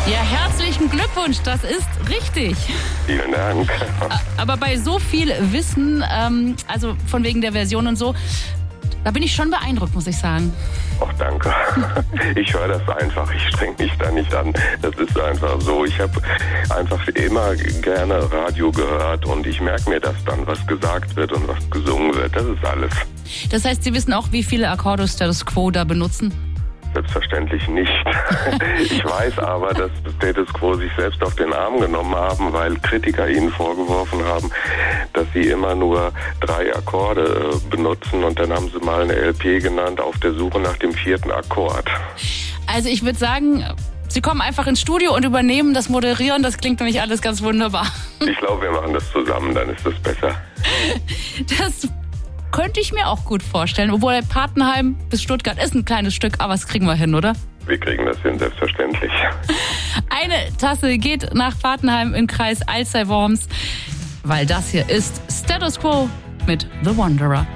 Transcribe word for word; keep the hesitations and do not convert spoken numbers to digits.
Ja, herzlichen Glückwunsch, das ist richtig. Vielen Dank. Aber bei so viel Wissen, ähm, also von wegen der Version und so, da bin ich schon beeindruckt, muss ich sagen. Ach, danke. Ich höre das einfach, ich streng mich da nicht an. Das ist einfach so. Ich habe einfach immer gerne Radio gehört und ich merke mir das dann, was gesagt wird und was gesungen wird. Das ist alles. Das heißt, Sie wissen auch, wie viele Akkorde Status Quo da benutzen? Selbstverständlich nicht. Ich weiß aber, dass Status Quo sich selbst auf den Arm genommen haben, weil Kritiker ihnen vorgeworfen haben, dass sie immer nur drei Akkorde äh, benutzen und dann haben sie mal eine L P genannt auf der Suche nach dem vierten Akkord. Also ich würde sagen, Sie kommen einfach ins Studio und übernehmen das Moderieren. Das klingt nämlich alles ganz wunderbar. Ich glaube, wir machen das zusammen, dann ist das besser. Das könnte ich mir auch gut vorstellen. Obwohl Patenheim bis Stuttgart ist ein kleines Stück, aber das kriegen wir hin, oder? Wir kriegen das hin, selbstverständlich. Eine Tasse geht nach Patenheim im Kreis Alzey-Worms, weil das hier ist Status Quo mit The Wanderer.